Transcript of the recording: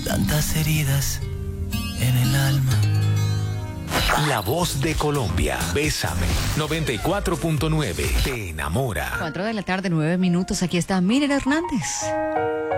tantas heridas en el alma. La voz de Colombia. Bésame. 94.9. Te enamora. 4 de la tarde, 9 minutos. Aquí está Miriam Hernández.